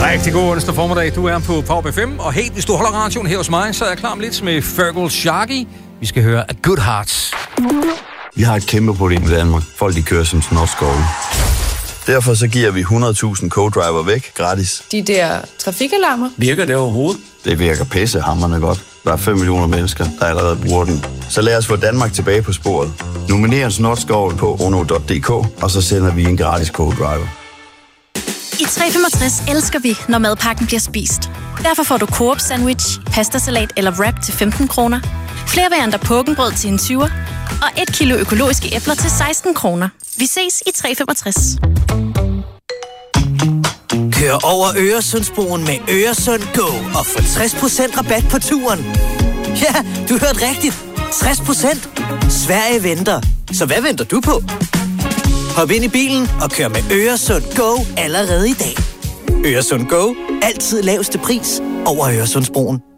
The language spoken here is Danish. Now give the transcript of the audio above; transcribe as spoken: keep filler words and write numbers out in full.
Rigtig god onsdag formiddag. Du er på Power F M, og hey, hvis du holder radioen her hos mig, så er jeg klar om lidt med Fergal Sharky. Vi skal høre A Good Hearts. Vi har et kæmpe problem i Danmark. Folk, de kører som snotskåle. Derfor så giver vi hundrede tusind co-driver væk gratis. De der trafikalarmer? Virker det overhovedet? Det virker pissehammerende godt. Der er fem millioner mennesker, der allerede bruger den. Så lad os få Danmark tilbage på sporet. Nominer en snotskål på ono punktum d k, og så sender vi en gratis co-driver. I tre femogtres elsker vi, når madpakken bliver spist. Derfor får du Coop sandwich, pastasalat eller wrap til femten kroner. Flere varianter pukkenbrød til en tyver. Og et kilo økologiske æbler til seksten kroner. Vi ses i tre femogtres. Kør over Øresundsbroen med Øresund Go og få tres procent rabat på turen. Ja, du hørte rigtigt. tres procent. Sverige venter. Så hvad venter du på? Hop ind i bilen og kør med Øresund Go allerede i dag. Øresund Go. Altid laveste pris over Øresundsbroen.